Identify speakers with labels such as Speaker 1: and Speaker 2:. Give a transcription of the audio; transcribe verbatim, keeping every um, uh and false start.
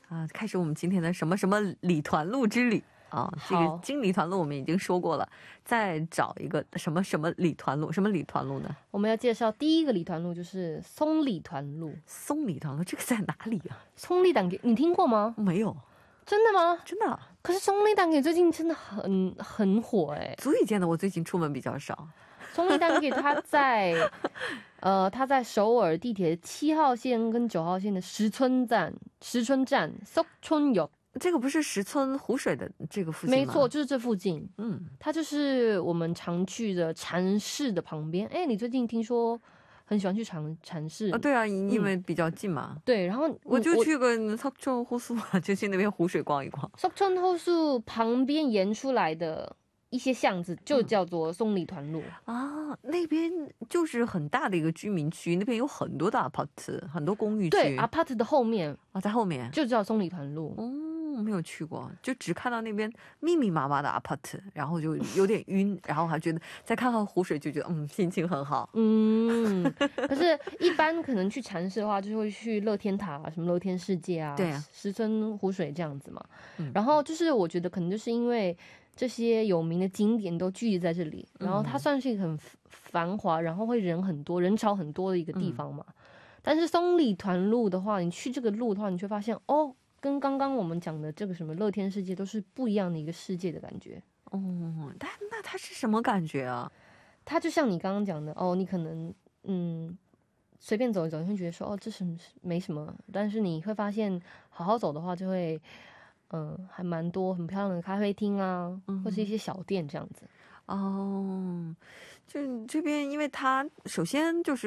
Speaker 1: 啊，开始我们今天的什么什么礼团路之旅啊，这个经礼团路我们已经说过了，再找一个什么什么礼团路，什么礼团路呢？
Speaker 2: 我们要介绍第一个礼团路就是松礼团路。
Speaker 1: 松礼团路这个在哪里啊？
Speaker 2: 松礼단계你听过吗？
Speaker 1: 没有。
Speaker 2: 真的吗？
Speaker 1: 真的。
Speaker 2: 可是松礼단계最近真的很很火哎，
Speaker 1: 足以见得我最近出门比较少。
Speaker 2: 松礼단계它在呃，它在首尔地铁七号线跟九号线的石村站，石村站 석촌역。这个不是石村湖水的这个附近吗？没错，就是这附近。嗯，它就是我们常去的禅室的旁边。哎，你最近听说很喜欢去禅禅室？啊，对啊，因为比较近嘛。对，然后我就去个석촌호수就去那边湖水逛一逛。석촌호수旁边沿出来的一些巷子就叫做松礼团路。啊，那边就是很大的一个居民区，那边有很多的 아파트， 很多公寓区。对， 아파트的后面啊，在后面就叫松礼团路。哦，没有去过，就只看到那边密密麻麻的 아파트， 然后就有点晕，然后还觉得再看看湖水就觉得嗯心情很好。嗯，可是一般可能去禅室的话就会去乐天塔啊，什么乐天世界啊，对啊，石村湖水这样子嘛。然后就是我觉得可能就是因为这些有名的景点都聚集在这里，然后它算是一个很繁华，然后会人很多人潮很多的一个地方嘛。但是松礼团路的话，你去这个路的话，你就发现哦，跟刚刚我们讲的这个什么乐天世界都是不一样的一个世界的感觉。哦，但那它是什么感觉啊？它就像你刚刚讲的哦，你可能嗯随便走一走，你会觉得说哦这是没什么，但是你会发现好好走的话，就会嗯还蛮多很漂亮的咖啡厅啊，或是一些小店这样子。哦，就这边因为它首先就是